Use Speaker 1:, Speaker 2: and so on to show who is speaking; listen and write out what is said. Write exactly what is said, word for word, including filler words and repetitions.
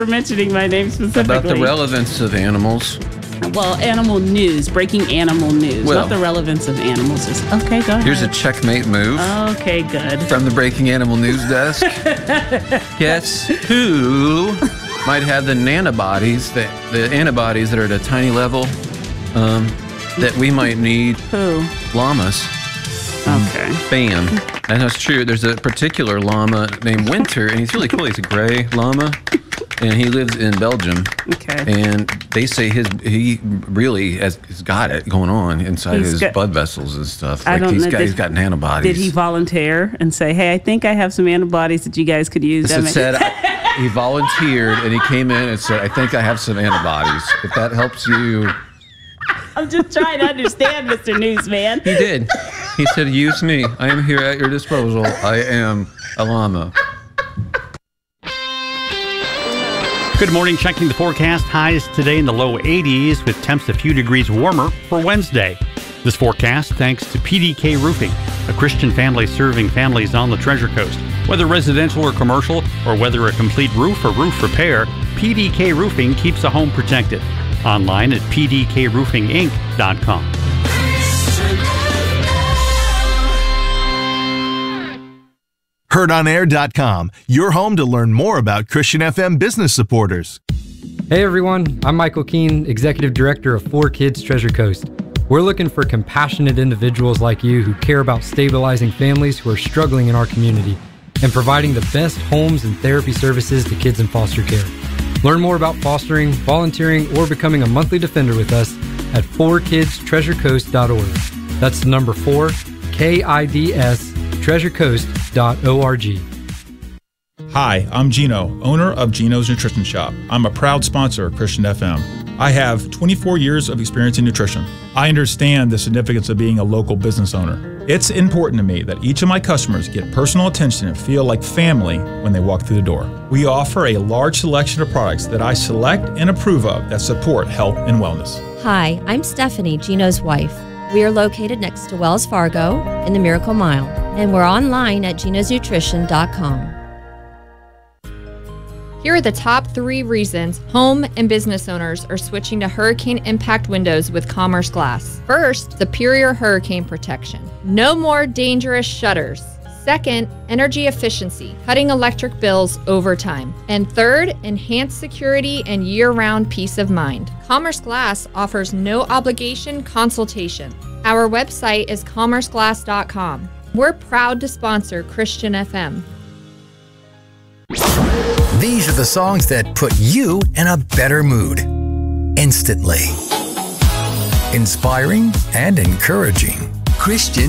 Speaker 1: for mentioning my name specifically.
Speaker 2: About the relevance of animals.
Speaker 1: Well, animal news, breaking animal news,
Speaker 2: well,
Speaker 1: not the relevance of animals. Just, okay, go ahead.
Speaker 2: Here's a checkmate move.
Speaker 1: Okay, good.
Speaker 2: From the Breaking Animal News Desk. Guess who might have the nanobodies, the, the antibodies that are at a tiny level um, that we might need?
Speaker 1: Who?
Speaker 2: Llamas.
Speaker 1: Okay.
Speaker 2: Bam. And that's true. There's a particular llama named Winter, and he's really cool. He's a gray llama, and he lives in Belgium.
Speaker 1: Okay.
Speaker 2: And they say his he really has, has got it going on inside
Speaker 1: He's
Speaker 2: his
Speaker 1: got,
Speaker 2: blood vessels and stuff.
Speaker 1: I
Speaker 2: Like
Speaker 1: don't
Speaker 2: he's
Speaker 1: know,
Speaker 2: got
Speaker 1: did,
Speaker 2: he's got antibodies.
Speaker 1: Did he volunteer and say, "Hey, I think I have some antibodies that you guys could use"?
Speaker 2: It said he volunteered and he came in and said, "I think I have some antibodies. If that helps you."
Speaker 1: I'm just trying to understand, Mister Newsman.
Speaker 2: He did. He said, "Use me. I am here at your disposal. I am a llama."
Speaker 3: Good morning. Checking the forecast. Highs today in the low eighties with temps a few degrees warmer for Wednesday. This forecast thanks to P D K Roofing, a Christian family serving families on the Treasure Coast. Whether residential or commercial, or whether a complete roof or roof repair, P D K Roofing keeps a home protected. Online at p d k roofing inc dot com.
Speaker 4: heard on air dot com, your home to learn more about Christian F M business supporters.
Speaker 5: Hey everyone, I'm Michael Keene, Executive Director of four Kids Treasure Coast. We're looking for compassionate individuals like you who care about stabilizing families who are struggling in our community and providing the best homes and therapy services to kids in foster care. Learn more about fostering, volunteering, or becoming a monthly defender with us at four kids treasure coast dot org. That's the number four, K I D S, treasure coast dot org.
Speaker 6: Hi, I'm Gino, owner of Gino's Nutrition Shop. I'm a proud sponsor of Christian F M. I have twenty-four years of experience in nutrition. I understand the significance of being a local business owner. It's important to me that each of my customers get personal attention and feel like family when they walk through the door. We offer a large selection of products that I select and approve of that support health and wellness.
Speaker 7: Hi, I'm Stephanie, Gino's wife. We are located next to Wells Fargo in the Miracle Mile, and we're online at genos nutrition dot com.
Speaker 8: Here are the top three reasons home and business owners are switching to hurricane impact windows with Commerce Glass. First, superior hurricane protection. No more dangerous shutters. Second, energy efficiency, cutting electric bills over time. And third, enhanced security and year-round peace of mind. Commerce Glass offers no obligation consultation. Our website is commerce glass dot com. We're proud to sponsor Christian F M.
Speaker 9: These are the songs that put you in a better mood instantly. Inspiring and encouraging. Christian